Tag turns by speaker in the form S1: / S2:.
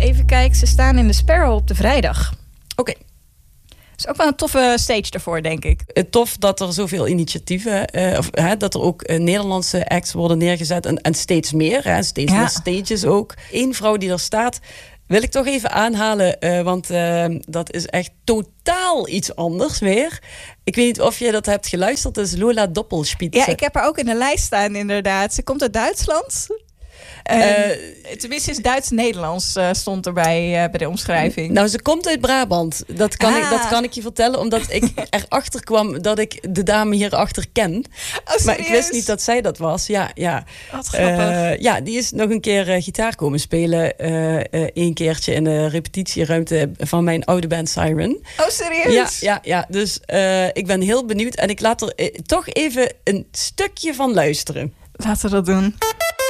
S1: even kijken. Ze staan in de Sparrow op de vrijdag.
S2: Oké.
S1: Is ook wel een toffe stage daarvoor, denk ik.
S2: Tof dat er zoveel initiatieven, dat er ook Nederlandse acts worden neergezet en steeds meer, steeds meer stages ook. Eén vrouw die er staat, wil ik toch even aanhalen, want dat is echt totaal iets anders weer. Ik weet niet of je dat hebt geluisterd, dat is Lola Doppelspitz.
S1: Ja, ik heb haar ook in de lijst staan, inderdaad. Ze komt uit Duitsland. Tenminste is Duits-Nederlands stond erbij bij de omschrijving.
S2: Nou, ze komt uit Brabant. Dat kan ik je vertellen, omdat ik erachter kwam dat ik de dame hierachter ken.
S1: Oh,
S2: maar ik wist niet dat zij dat was. Ja.
S1: Wat grappig.
S2: Die is nog een keer gitaar komen spelen. Een keertje in de repetitieruimte van mijn oude band Siren.
S1: Oh, serieus?
S2: Ja. Dus ik ben heel benieuwd. En ik laat er toch even een stukje van luisteren.
S1: Laten we dat doen.